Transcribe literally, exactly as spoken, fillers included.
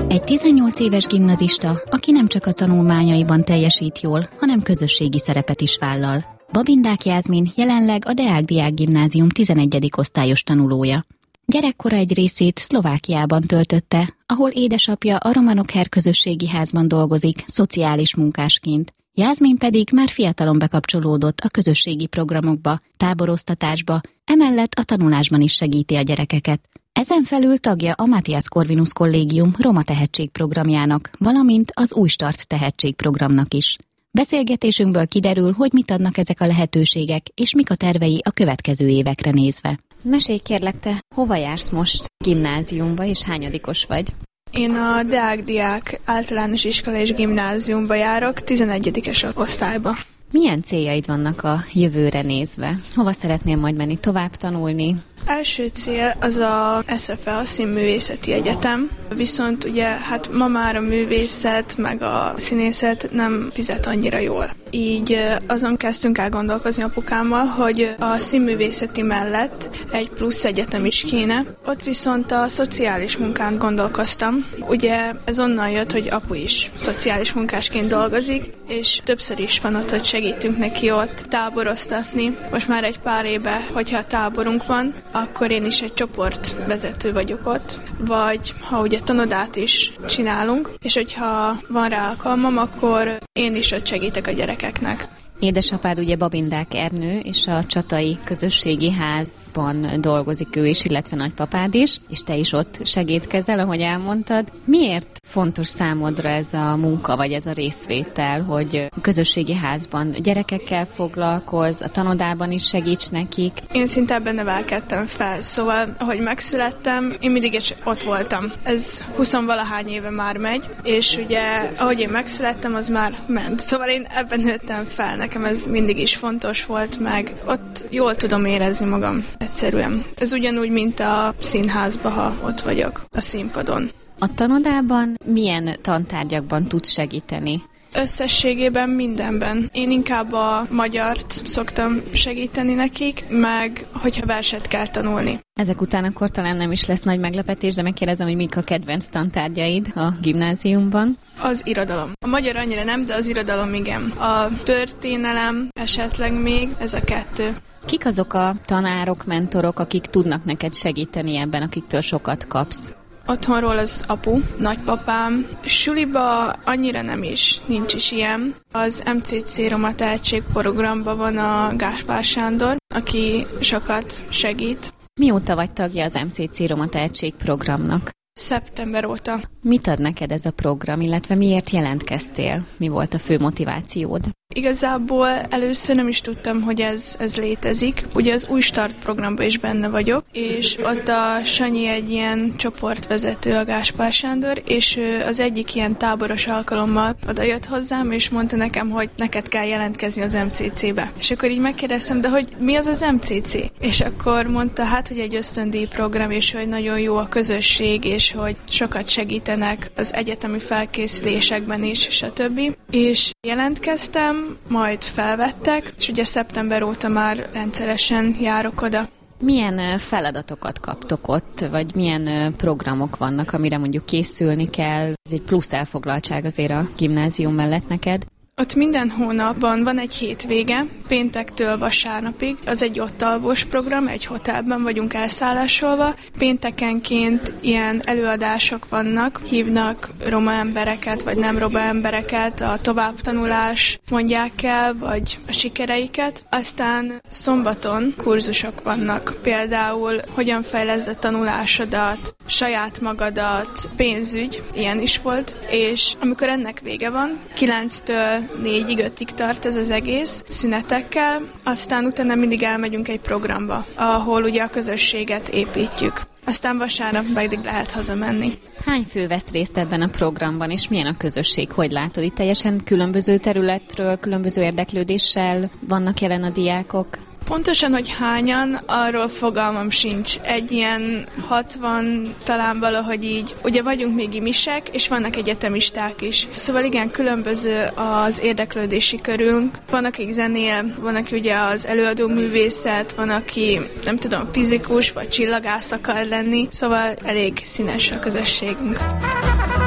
Egy tizennyolc éves gimnazista, aki nem csak a tanulmányaiban teljesít jól, hanem közösségi szerepet is vállal. Babindák Jászmin jelenleg a Deák Diák Gimnázium tizenegyedik osztályos tanulója. Gyerekkora egy részét Szlovákiában töltötte, ahol édesapja a Romanokher közösségi házban dolgozik, szociális munkásként. Jászmin pedig már fiatalon bekapcsolódott a közösségi programokba, táboroztatásba, emellett a tanulásban is segíti a gyerekeket. Ezen felül tagja a Matthias Corvinus Kollégium Roma tehetségprogramjának, valamint az Új Start tehetségprogramnak is. Beszélgetésünkből kiderül, hogy mit adnak ezek a lehetőségek, és mik a tervei a következő évekre nézve. Mesélj kérlek, te hova jársz most gimnáziumba, és hányadikos vagy? Én a Deák Diák általános iskola és gimnáziumba járok, tizenegyedikes osztályba. Milyen céljaid vannak a jövőre nézve? Hova szeretnél majd menni tovább tanulni? Első cél az a es ef e, a Színművészeti Egyetem, viszont ugye hát ma már a művészet meg a színészet nem fizet annyira jól. Így azon kezdtünk el gondolkozni apukámmal, hogy a színművészeti mellett egy plusz egyetem is kéne. Ott viszont a szociális munkán gondolkoztam. Ugye ez onnan jött, hogy apu is szociális munkásként dolgozik, és többször is van ott, hogy segítünk neki ott táboroztatni. Most már egy pár éve, hogyha táborunk van, akkor én is egy csoportvezető vagyok ott, vagy ha ugye tanodát is csinálunk, és hogyha van rá alkalmam, akkor én is ott segítek a gyerekeknek. Édesapád ugye Babindák Ernő, és a Csatai Közösségi Házban dolgozik ő is, illetve nagypapád is, és te is ott segítkezel, ahogy elmondtad. Miért fontos számodra ez a munka, vagy ez a részvétel, hogy a közösségi házban gyerekekkel foglalkozz, a tanodában is segíts nekik? Én szinte ebben nevelkedtem fel, szóval, ahogy megszülettem, én mindig is ott voltam. Ez huszonvalahány éve már megy, és ugye, ahogy én megszülettem, az már ment. Szóval én ebben nőttem fel. Nekem ez mindig is fontos volt, meg ott jól tudom érezni magam egyszerűen. Ez ugyanúgy, mint a színházban, ha ott vagyok, a színpadon. A tanodában milyen tantárgyakban tudsz segíteni? Összességében mindenben. Én inkább a magyart szoktam segíteni nekik, meg hogyha verset kell tanulni. Ezek után akkor talán nem is lesz nagy meglepetés, de megkérdezem, hogy mik a kedvenc tantárgyaid a gimnáziumban? Az irodalom. A magyar annyira nem, de az irodalom igen. A történelem esetleg még, ez a kettő. Kik azok a tanárok, mentorok, akik tudnak neked segíteni ebben, akiktől sokat kapsz? Otthonról az apu, nagypapám. Suliba annyira nem is, nincs is ilyen. Az em cé cé Roma tehetségprogramban van a Gáspár Sándor, aki sokat segít. Mióta vagy tagja az em cé cé Roma tehetségprogramnak? Szeptember óta. Mit ad neked ez a program, illetve miért jelentkeztél? Mi volt a fő motivációd? Igazából először nem is tudtam, hogy ez, ez létezik. Ugye az Új Start programban is benne vagyok, és ott a Sanyi egy ilyen csoportvezető, a Gáspár Sándor, és ő az egyik ilyen táboros alkalommal odajött hozzám, és mondta nekem, hogy neked kell jelentkezni az em cé cé-be. És akkor így megkérdeztem, de hogy mi az az em cé cé? És akkor mondta, hát, hogy egy ösztöndíj program, és hogy nagyon jó a közösség, és hogy sokat segítenek az egyetemi felkészülésekben is, stb. És jelentkeztem, majd felvettek, és ugye szeptember óta már rendszeresen járok oda. Milyen feladatokat kaptok ott, vagy milyen programok vannak, amire mondjuk készülni kell? Ez egy plusz elfoglaltság azért a gimnázium mellett neked. Ott minden hónapban van egy hétvége, péntektől vasárnapig. Az egy ott alvós program, egy hotelben vagyunk elszállásolva. Péntekenként ilyen előadások vannak, hívnak roma embereket, vagy nem roma embereket, a továbbtanulás mondják el, vagy a sikereiket. Aztán szombaton kurzusok vannak, például hogyan fejleszd a tanulásodat, saját magadat, pénzügy, ilyen is volt, és amikor ennek vége van, kilenctől négyig, ötig tart ez az egész, szünetekkel, aztán utána mindig elmegyünk egy programba, ahol ugye a közösséget építjük. Aztán vasárnap pedig lehet hazamenni. Hány fő vesz részt ebben a programban, és milyen a közösség? Hogy látod? Itt teljesen különböző területről, különböző érdeklődéssel vannak jelen a diákok? Pontosan, hogy hányan, arról fogalmam sincs. Egy ilyen hatvan, talán valahogy így. Ugye vagyunk még imisek, és vannak egyetemisták is. Szóval igen, különböző az érdeklődési körünk. Van, akik zenél, van, aki ugye az előadó művészet, van, aki nem tudom, fizikus vagy csillagász akar lenni. Szóval elég színes a közösségünk.